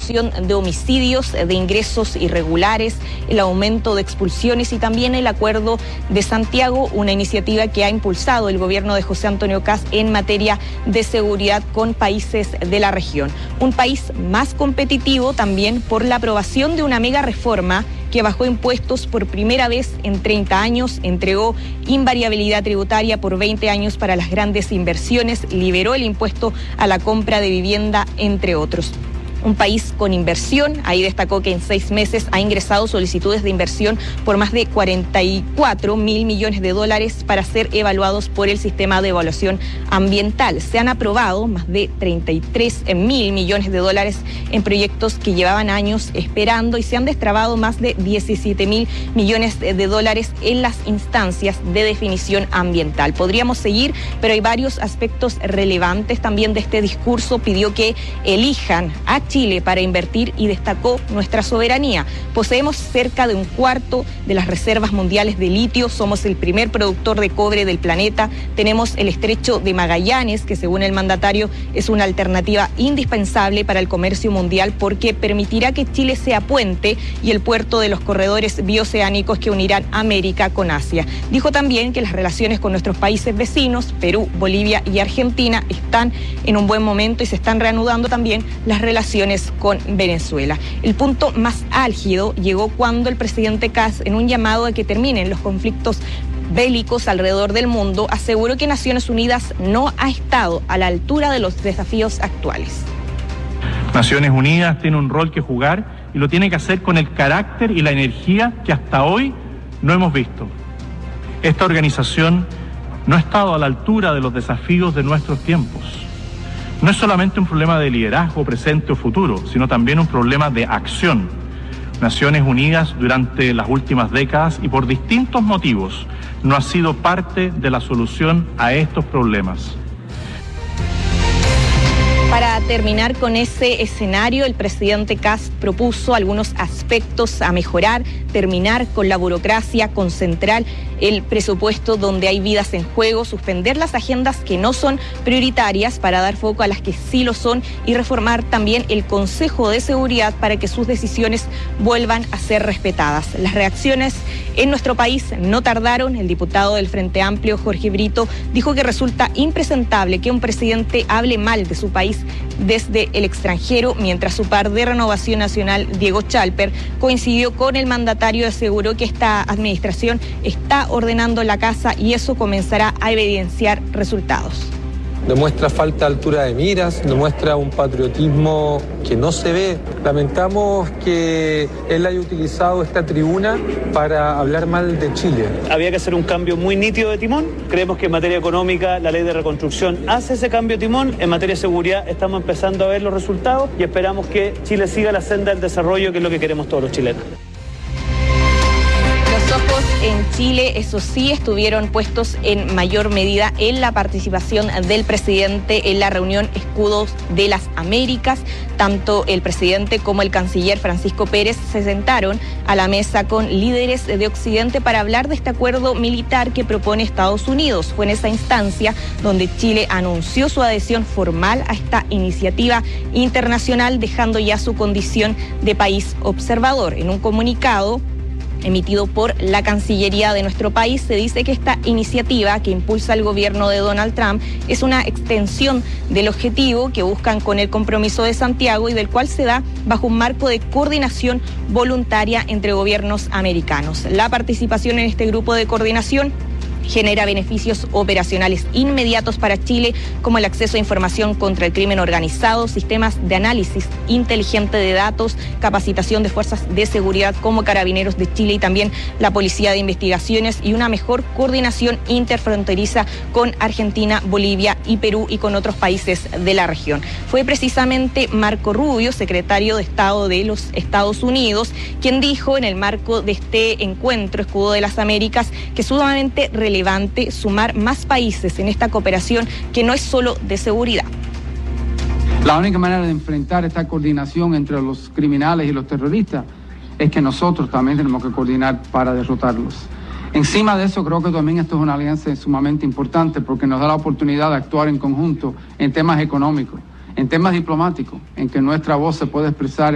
reducción de homicidios, de ingresos irregulares, el aumento de expulsiones y también el Acuerdo de Santiago, una iniciativa que ha impulsado el gobierno de José Antonio Kast en materia de seguridad con países de la región. Un país más competitivo también por la aprobación de una mega reforma que bajó impuestos por primera vez en 30 años, entregó invariabilidad tributaria por 20 años para las grandes inversiones, liberó el impuesto a la compra de vivienda, entre otros. Un país con inversión, ahí destacó que en 6 meses ha ingresado solicitudes de inversión por más de 44.000 millones de dólares para ser evaluados por el sistema de evaluación ambiental. Se han aprobado más de 33.000 millones de dólares en proyectos que llevaban años esperando y se han destrabado más de 17.000 millones de dólares en las instancias de definición ambiental. Podríamos seguir, pero hay varios aspectos relevantes también de este discurso. Pidió que elijan a Chile para invertir y destacó nuestra soberanía. Poseemos cerca de un cuarto de las reservas mundiales de litio, somos el primer productor de cobre del planeta, tenemos el estrecho de Magallanes, que según el mandatario es una alternativa indispensable para el comercio mundial porque permitirá que Chile sea puente y el puerto de los corredores bioceánicos que unirán América con Asia. Dijo también que las relaciones con nuestros países vecinos, Perú, Bolivia y Argentina, están en un buen momento y se están reanudando también las relaciones con Venezuela. El punto más álgido llegó cuando el presidente Kast, en un llamado a que terminen los conflictos bélicos alrededor del mundo, aseguró que Naciones Unidas no ha estado a la altura de los desafíos actuales. Naciones Unidas tiene un rol que jugar y lo tiene que hacer con el carácter y la energía que hasta hoy no hemos visto. Esta organización no ha estado a la altura de los desafíos de nuestros tiempos. No es solamente un problema de liderazgo presente o futuro, sino también un problema de acción. Naciones Unidas durante las últimas décadas y por distintos motivos no ha sido parte de la solución a estos problemas. Para terminar con ese escenario, el presidente Kast propuso algunos aspectos a mejorar, terminar con la burocracia, concentrar el presupuesto donde hay vidas en juego, suspender las agendas que no son prioritarias para dar foco a las que sí lo son y reformar también el Consejo de Seguridad para que sus decisiones vuelvan a ser respetadas. Las reacciones en nuestro país no tardaron. El diputado del Frente Amplio, Jorge Brito, dijo que resulta impresentable que un presidente hable mal de su país desde el extranjero, mientras su par de Renovación Nacional, Diego Chalper, coincidió con el mandatario y aseguró que esta administración está ordenando la casa y eso comenzará a evidenciar resultados. Demuestra falta de altura de miras, demuestra un patriotismo que no se ve. Lamentamos que él haya utilizado esta tribuna para hablar mal de Chile. Había que hacer un cambio muy nítido de timón. Creemos que en materia económica la ley de reconstrucción hace ese cambio de timón. En materia de seguridad estamos empezando a ver los resultados y esperamos que Chile siga la senda del desarrollo, que es lo que queremos todos los chilenos. Los ojos en Chile, eso sí, estuvieron puestos en mayor medida en la participación del presidente en la reunión Escudos de las Américas. Tanto el presidente como el canciller Francisco Pérez se sentaron a la mesa con líderes de Occidente para hablar de este acuerdo militar que propone Estados Unidos. Fue en esa instancia donde Chile anunció su adhesión formal a esta iniciativa internacional, dejando ya su condición de país observador. En un comunicado emitido por la Cancillería de nuestro país, se dice que esta iniciativa que impulsa el gobierno de Donald Trump es una extensión del objetivo que buscan con el Compromiso de Santiago y del cual se da bajo un marco de coordinación voluntaria entre gobiernos americanos. La participación en este grupo de coordinación genera beneficios operacionales inmediatos para Chile, como el acceso a información contra el crimen organizado, sistemas de análisis inteligente de datos, capacitación de fuerzas de seguridad como Carabineros de Chile y también la Policía de Investigaciones y una mejor coordinación interfronteriza con Argentina, Bolivia y Perú y con otros países de la región. Fue precisamente Marco Rubio, secretario de Estado de los Estados Unidos, quien dijo en el marco de este encuentro Escudo de las Américas que es sumamente relevante sumar más países en esta cooperación que no es solo de seguridad. La única manera de enfrentar esta coordinación entre los criminales y los terroristas es que nosotros también tenemos que coordinar para derrotarlos. Encima de eso, creo que también esto es una alianza sumamente importante porque nos da la oportunidad de actuar en conjunto en temas económicos, en temas diplomáticos, en que nuestra voz se puede expresar